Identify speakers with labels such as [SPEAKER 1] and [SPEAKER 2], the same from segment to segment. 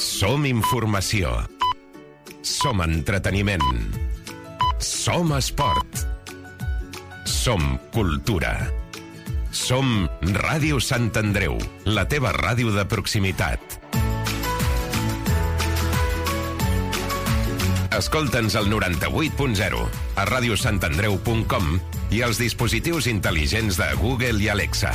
[SPEAKER 1] Som informació. Som entreteniment. Som esport. Som cultura. Som Ràdio Sant Andreu, la teva ràdio de proximitat. Escolta'ns al 98.0, a radiosantandreu.com i als dispositius intel·ligents de Google i Alexa.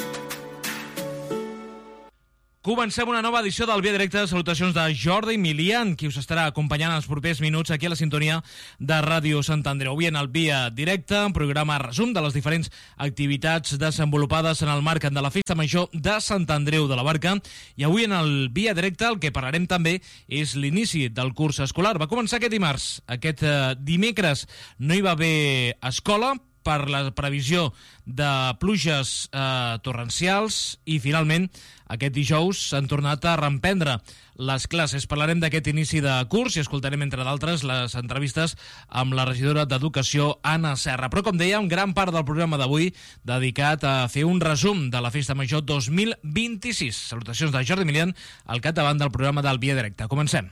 [SPEAKER 2] Comencem una nova edició del Via Directe. Salutacions de Jordi Milian, qui us estarà acompanyant els propers minuts aquí a la sintonia de Ràdio Sant Andreu. Avui en el Via Directe, un programa resum de les diferents activitats desenvolupades en el marc de la Festa Major de Sant Andreu de la Barca. I avui en el Via Directe el que parlarem també és l'inici del curs escolar. Va començar aquest dimarts. Aquest dimecres no hi va haver escola per la previsió de pluges torrencials i finalment aquest dijous s'han tornat a reemprendre les classes. Parlarem d'aquest inici de curs i escoltarem, entre d'altres, les entrevistes amb la regidora d'Educació, Anna Serra. Però, com deia, gran part del programa d'avui dedicat a fer un resum de la Festa Major 2026. Salutacions de Jordi Milian, al capdavant del programa del Via Directe. Comencem.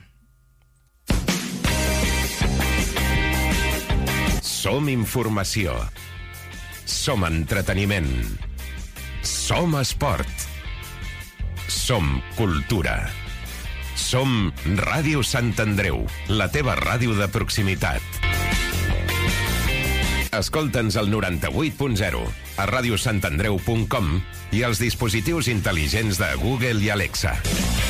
[SPEAKER 1] Som informació. Som entreteniment. Som esport. Som cultura. Som Ràdio Sant Andreu, la teva ràdio de proximitat. Escolta'ns al 98.0, a radiosantandreu.com i als dispositius intel·ligents de Google i Alexa.